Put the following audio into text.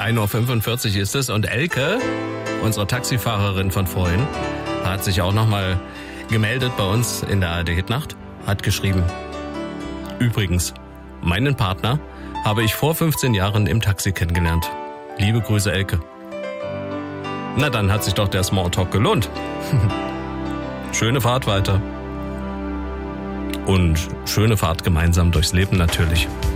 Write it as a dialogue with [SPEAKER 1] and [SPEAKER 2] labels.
[SPEAKER 1] 1:45 Uhr ist es und Elke, unsere Taxifahrerin von vorhin, hat sich auch nochmal gemeldet bei uns in der ARD-Hitnacht, hat geschrieben: Übrigens, meinen Partner habe ich vor 15 Jahren im Taxi kennengelernt. Liebe Grüße, Elke. Na, dann hat sich doch der Smalltalk gelohnt. Schöne Fahrt weiter. Und schöne Fahrt gemeinsam durchs Leben natürlich.